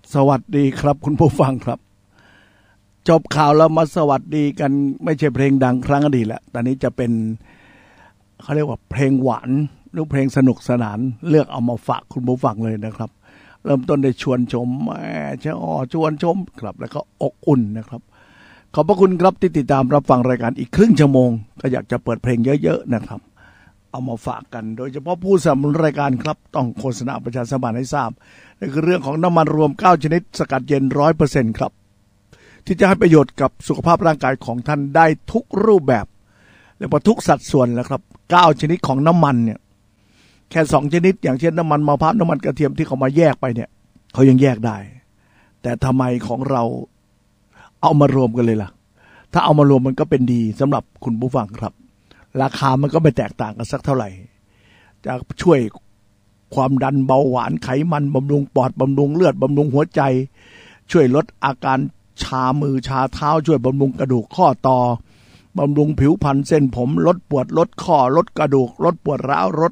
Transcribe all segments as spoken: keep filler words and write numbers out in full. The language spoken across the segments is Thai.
สวัสดีครับคุณผู้ฟังครับจบข่าวแล้วมาสวัสดีกันไม่ใช่เพลงดังครั้งอดีตแล้วตอนนี้จะเป็นเขาเรียกว่าเพลงหวานหรือเพลงสนุกสนานเลือกเอามาฝากคุณผู้ฟังเลยนะครับเริ่มต้นได้ชวนชมแม่ชะอ้อชวนชมครับแล้วก็อกอุ่นนะครับขอบพระคุณครับที่ติดตามรับฟังรายการอีกครึ่งชั่วโมงก็อยากจะเปิดเพลงเยอะๆนะครับเอามาฝากกันโดยเฉพาะผู้สนับสนุนรายการครับต้องโฆษณาประชาสัมพันธ์ให้ทราบนั่นคือเรื่องของน้ำมันรวมเก้าชนิดสกัดเย็น ร้อยเปอร์เซ็นต์ ครับที่จะให้ประโยชน์กับสุขภาพร่างกายของท่านได้ทุกรูปแบบและพอทุกสัดส่วนแล้วครับเก้าชนิดของน้ำมันเนี่ยแค่สองชนิดอย่างเช่นน้ำมันมะพร้าวน้ำมันกระเทียมที่เขามาแยกไปเนี่ยเขายังแยกได้แต่ทำไมของเราเอามารวมกันเลยล่ะถ้าเอามารวมมันก็เป็นดีสำหรับคุณผู้ฟังครับราคามันก็ไม่แตกต่างกันสักเท่าไหร่จะช่วยความดันเบาหวานไขมันบำรุงปอดบำรุงเลือดบำรุงหัวใจช่วยลดอาการชามือชาเท้าช่วยบำรุงกระดูกข้อต่อบำรุงผิวพรรณเส้นผมลดปวดลดข้อลดกระดูกลดปวดร้าวลด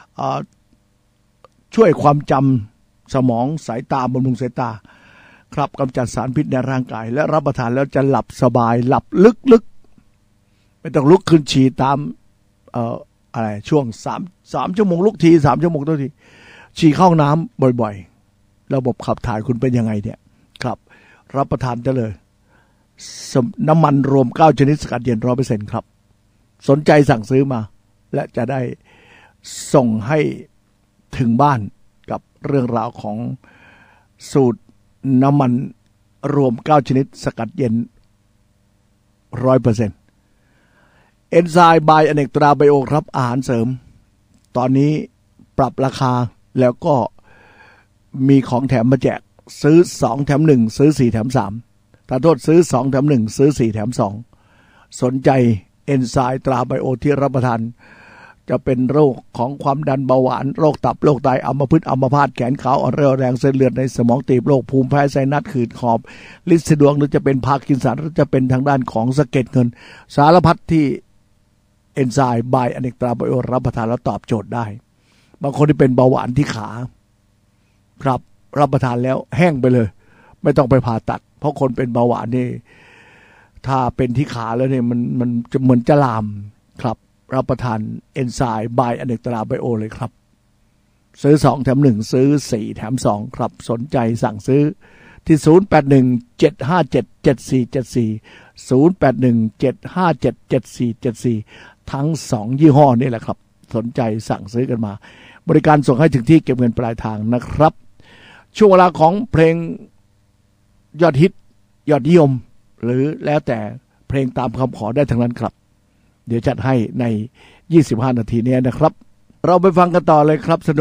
ช่วยความจำสมองสายตาบำรุงสายตาครับกำจัดสารพิษในร่างกายและรับประทานแล้วจะหลับสบายหลับลึกๆไม่ต้องลุกขึ้นฉี่ตามเอ่ออะไรช่วงสาม สามชั่วโมงลุกทีสามชั่วโมงทุกทีฉี่เข้าน้ำบ่อยๆระบบขับถ่ายคุณเป็นยังไงเนี่ยครับรับประทานได้เลยน้ำมันรวมเก้าชนิดสกัดเย็น ร้อยเปอร์เซ็นต์ ครับสนใจสั่งซื้อมาและจะได้ส่งให้ถึงบ้านกับเรื่องราวของสูตรน้ำมันรวมเก้าชนิดสกัดเย็น ร้อยเปอร์เซ็นต์ เอนไซม์บายอเนกตราไบโอครับอาหารเสริมตอนนี้ปรับราคาแล้วก็มีของแถมมาแจกซื้อสองแถมหนึ่งซื้อสี่แถมสามถ้าโทษซื้อสองแถมหนึ่งซื้อสี่แถมสองสนใจเอนไซม์ตราไบโอที่รับประทานจะเป็นโรคของความดันเบาหวานโรคตับโรคไตอัมพฤกษ์อัมพาตแขนขาอ่อนเร็วแรงเส้นเลือดในสมองตีบโรคภูมิแพ้ไซนัสขืดหอบลิ้นสะดวกหรือจะเป็นพาร์กินสันหรือจะเป็นทางด้านของสะเก็ดเงินสารพัดที่เอนไซม์บายอเนกตราไบโอรับประทานแล้วตอบโจทย์ได้บางคนที่เป็นเบาหวานที่ขาครับรับประทานแล้วแห้งไปเลยไม่ต้องไปผ่าตัดเพราะคนเป็นเบาหวานนี่ถ้าเป็นที่ขาแล้วเนี่ยมันมันจะเหมือนจะลามครับรับประทานเอนไซม์บายอเนกตราไบโอเลยครับซื้อสองแถมหนึ่งซื้อสี่แถมสองครับสนใจสั่งซื้อที่ศูนย์ แปด หนึ่ง เจ็ด ห้า เจ็ด เจ็ด สี่ เจ็ด สี่ ศูนย์ แปด หนึ่ง เจ็ด ห้า เจ็ด เจ็ด สี่ เจ็ด สี่ทั้งสองยี่ห้อนี่แหละครับสนใจสั่งซื้อกันมาบริการส่งให้ถึงที่เก็บเงินปลายทางนะครับช่วงเวลาของเพลงยอดฮิตยอดนิยมหรือแล้วแต่เพลงตามคำขอได้ทั้งนั้นครับเดี๋ยวจัดให้ในยี่สิบห้านาทีนี้นะครับเราไปฟังกันต่อเลยครับ